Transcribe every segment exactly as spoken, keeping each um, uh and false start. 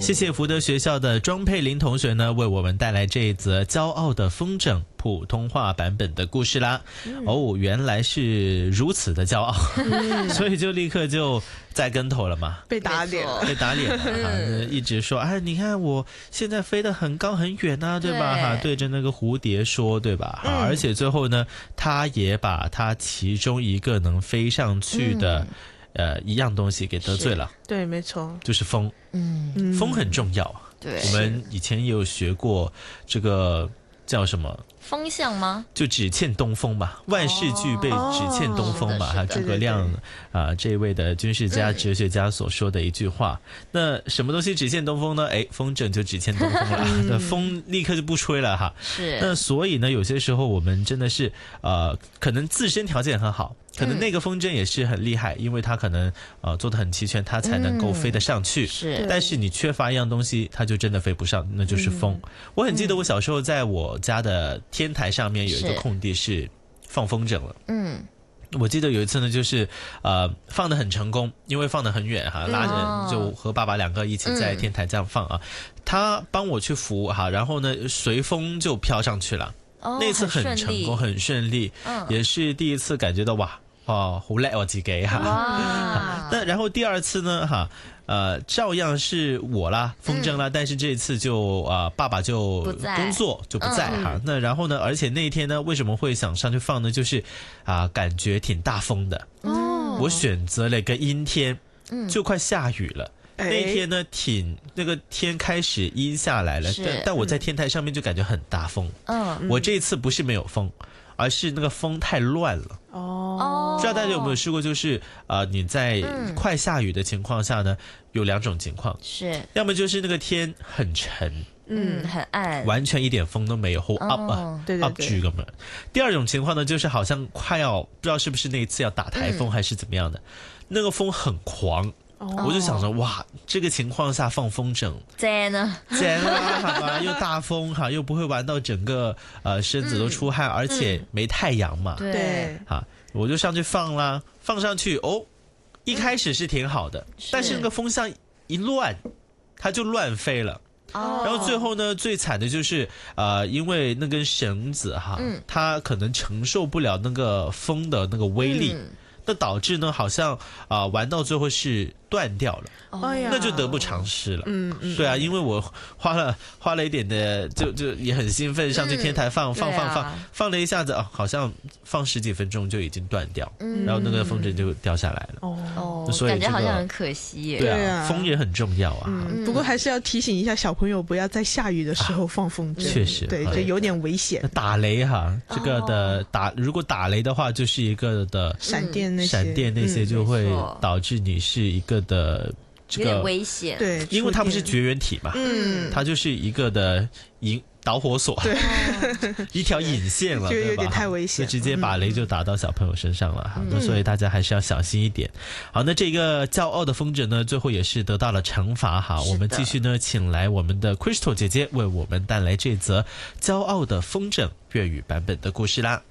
谢谢福德学校的庄佩玲同学呢，为我们带来这一则骄傲的风筝普通话版本的故事啦。嗯、哦，原来是如此的骄傲，嗯、所以就立刻就栽跟头了嘛， 被打脸了， 被打脸了、嗯、一直说哎，你看我现在飞得很高很远啊，对吧？哈，对着那个蝴蝶说，对吧？嗯、而且最后呢，他也把他其中一个能飞上去的、嗯。呃，一样东西给得罪了， 对，没错， 就是风， 嗯， 风很重要， 对， 我们以前也有学过这个叫什么风向吗？ 就只欠东风嘛，万事俱备，只欠东风嘛，哈，诸葛亮啊、呃，这位的军事家、哲学家所说的一句话。嗯、那什么东西只欠东风呢？哎，风筝就只欠东风了，那、嗯、风立刻就不吹了哈。 是。 那所以呢，有些时候我们真的是呃，可能自身条件很好。可能那个风筝也是很厉害，嗯、因为它可能呃做得很齐全，它才能够飞得上去。 嗯、是， 但是你缺乏一样东西，它就真的飞不上，那就是风。嗯、我很记得我小时候在我家的天台上面有一个空地是放风筝了。嗯，我记得有一次呢，就是呃放得很成功，因为放得很远哈，拉着就和爸爸两个一起在天台这样放啊，嗯、他帮我去扶哈，然后呢随风就飘上去了。 哦、 那次很成功，很顺利，嗯、也是第一次感觉到哇。哦，好叻我自己哈。 哇那然后第二次呢，哈，呃，照样是我啦，风筝啦，嗯、但是这一次就啊、呃，爸爸就工作就不在哈。嗯、那然后呢，而且那一天呢，为什么会想上去放呢？就是啊、呃，感觉挺大风的。哦，我选择了一个阴天，嗯，就快下雨了。嗯、那天呢，挺那个天开始阴下来了，但但我在天台上面就感觉很大风。嗯，我这一次不是没有风。而是那个风太乱了哦，不知道大家有没有试过，就是呃你在快下雨的情况下呢，嗯、有两种情况， 是要么就是那个天很沉， 嗯，很暗， 完全一点风都没有 ，hold up 啊、哦， 对对对 ，up 住咁樣。第二種情況呢，就是好像快要不知道是不是那一次要打台風還是怎麼樣的，嗯、那個風很狂。我就想着哇，這個情況下放風箏正啊， 正啊，好吧，又大風哈，又不會玩到整個呃身子都出汗，嗯、而且沒太陽嘛， 嗯、對， 哈，我就上去放啦，放上去哦，一開始是挺好的，嗯、但是那個風向一亂，它就亂飛了。哦、然後最後呢，最慘的就是呃，因為那根繩子哈，嗯、它可能承受不了那個風的那個威力。嗯那導致呢，好像啊、呃、玩到最後是斷掉了，哦、那就得不償失了。嗯嗯，對啊，因為我花了花了一點的，就就也很興奮，上去天台放、嗯、放放放、啊、放了一下子啊，好像放十幾分鐘就已經斷掉，嗯、然後那個風箏就掉下來了。 哦， 所以、這個、 感覺好像很可惜耶。 對啊，對啊風也很重要啊。 嗯，不過還是要提醒一下小朋友，不要在下雨的時候放風箏。確實，對，就有點危險。 打雷哈，這個的打，如果打雷的話，就是一個的閃電那些， 閃電那些就會導致你是一個的這個有點危險。 對， 因為它不是絕緣體嘛，嗯，它就是一個的引導火索， 對， 一條引線了， 就有點對吧？ 太危險， 就直接把雷就打到小朋友身上了哈。那所以大家還是要小心一點。好，那這個驕傲的風箏呢，最後也是得到了懲罰哈。我們繼續呢，請來我們的 Crystal 姐姐為我們帶來這則驕傲的風箏粵語版本的故事啦。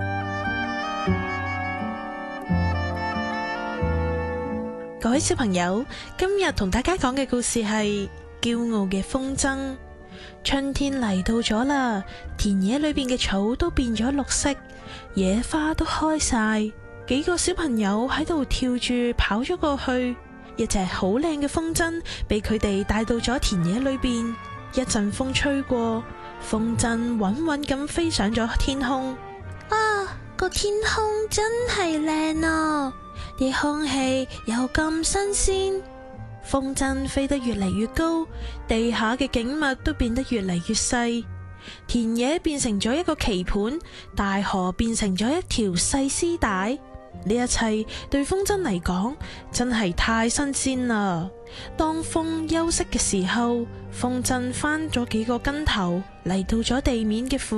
各位小朋友，今日同大家講嘅故事係驕傲嘅風箏。春天嚟到咗啦，田野裏邊嘅草都變咗綠色，野花都開晒。幾個小朋友喺度跳住跑咗過去，一隻好靚嘅風箏被佢哋帶到咗田野裏邊。一陣風吹過，風箏穩穩咁飛上咗天空。啊，個天空真係靚啊！啲空氣又咁新鮮，風箏飛得越嚟越高，地下嘅景物都變得越嚟越細，田野變成咗一個棋盤，大河變成咗一條細絲帶。呢一切對風箏嚟講真係太新鮮啦！當風休息嘅時候，風箏翻咗幾個跟頭，嚟到咗地面嘅附